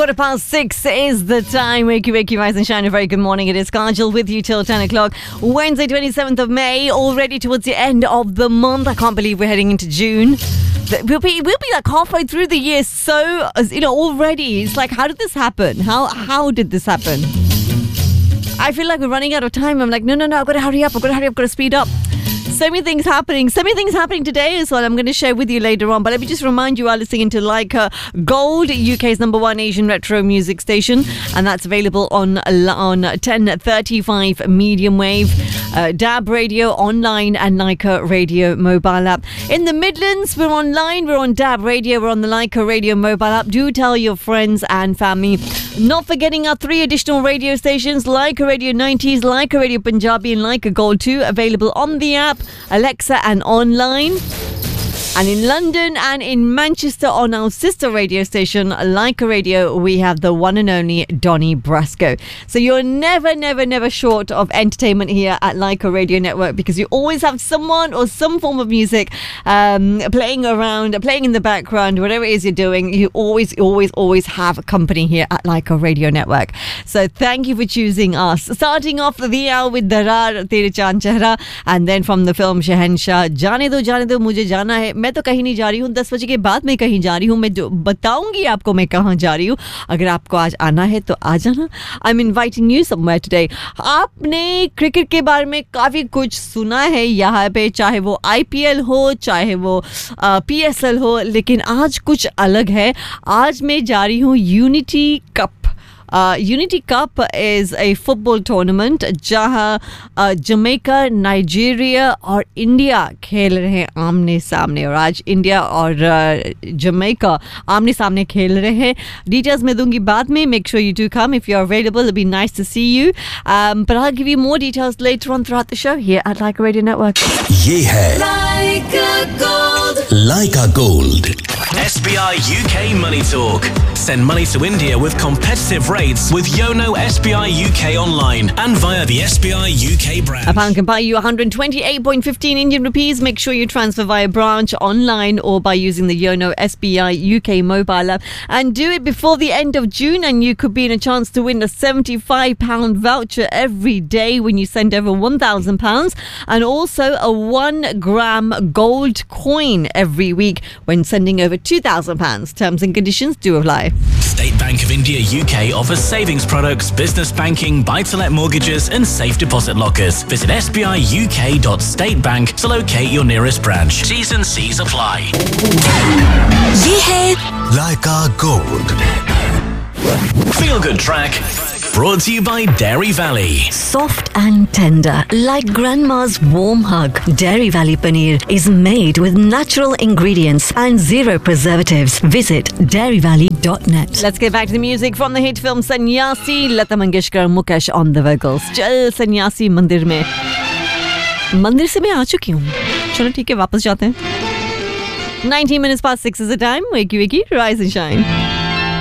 6:15 is the time. Wakey, rise and shine. A very good morning. It is Kajal with you till 10 o'clock. Wednesday, 27th of May. Already towards the end of the month. I can't believe we're heading into June. We'll be like halfway through the year. So, already. It's like, how did this happen? How did this happen? I feel like we're running out of time. I'm like, no, I've got to hurry up. I've got to speed up. So many things happening today as well. I'm going to share with you later on. But let me just remind you, are listening to Leica Gold, UK's #1 Asian retro music station, and that's available on 1035 medium wave, DAB radio online, and Leica radio mobile app. In the Midlands, we're online. We're on DAB radio. We're on the Leica radio mobile app. Do tell your friends and family. Not forgetting our 3 additional radio stations: Leica Radio 90s, Leica Radio Punjabi, and Leica Gold 2, available on the app, Alexa, and online. And in London and in Manchester on our sister radio station, Leica Radio, we have the one and only Donny Brasco. So you're never short of entertainment here at Leica Radio Network, because you always have someone or some form of music playing in the background, whatever it is you're doing. You always have company here at Leica Radio Network. So thank you for choosing us. Starting off the hour with Darar Tere Chand Chehra, and then from the film Shahenshah, Jaane Do Mujhe Jana Hai. मैं तो कहीं नहीं जा रही हूँ, 10 बजे के बाद मैं कहीं जा रही हूँ, मैं बताऊंगी आपको मैं कहाँ जा रही हूँ. अगर आपको आज आना है तो आ जाना. I am inviting you somewhere today. आपने क्रिकेट के बारे में काफ़ी कुछ सुना है यहाँ पे, चाहे वो IPL हो, चाहे वो PSL हो, लेकिन आज कुछ अलग है. आज मैं जा रही हूँ unity cup. Unity Cup is a football tournament जहाँ जमैका, नाइजीरिया और इंडिया खेल रहे हैं आमने सामने. और आज इंडिया और जमैका आमने सामने खेल रहे हैं. Details मैं दूंगी बाद में. Make sure you do come if you're available. It'll be nice to see you. But I'll give you more details later on throughout the show here at Leica Radio Network. ये है Leica Gold. Leica Gold. SBI UK Money Talk. Send money to India with competitive rates with Yono SBI UK online and via the SBI UK brand. A pound can buy you 128.15 Indian rupees. Make sure you transfer via branch, online, or by using the Yono SBI UK mobile app. And do it before the end of June, and you could be in a chance to win a £75 voucher every day when you send over £1,000, and also a 1 gram gold coin every week when sending over £2,000. Terms and conditions do apply. State Bank of India UK offers savings products, business banking, buy-to-let mortgages and safe deposit lockers. Visit sbiuk.statebank to locate your nearest branch. T's and C's apply. ये है Leica Gold. Feel Good Track. Brought to you by Dairy Valley. Soft and tender, like grandma's warm hug. Dairy Valley Paneer is made with natural ingredients and 0 preservatives. Visit dairyvalley.net. Let's get back to the music from the hit film Sannyasi. Lata Mangeshkar, Mukesh on the vocals. चल सन्यासी मंदिर में. मंदिर से मैं आ चुकी हूँ. चलो ठीक है, वापस जाते हैं. 19 minutes past 6 is the time. Wakey, rise and shine.